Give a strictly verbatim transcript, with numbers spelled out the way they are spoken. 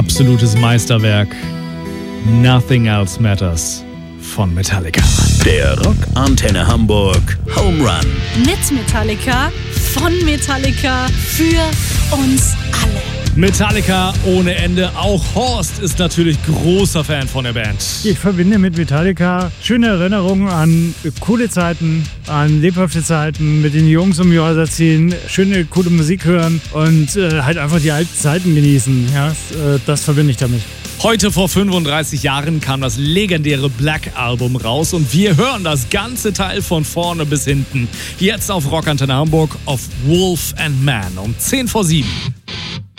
absolutes Meisterwerk. Nothing Else Matters von Metallica. Der Rock Antenne Hamburg Home Run. Mit Metallica, von Metallica, für uns alle. Metallica ohne Ende. Auch Horst ist natürlich großer Fan von der Band. Ich verbinde mit Metallica schöne Erinnerungen an coole Zeiten, an lebhafte Zeiten, mit den Jungs um die Häuser ziehen, schöne, coole Musik hören und äh, halt einfach die alten Zeiten genießen. Ja, äh, das verbinde ich damit. Heute vor fünfunddreißig Jahren kam das legendäre Black Album raus und wir hören das ganze Teil von vorne bis hinten. Jetzt auf Rock Antenne Hamburg auf Wolf and Man um zehn vor sieben.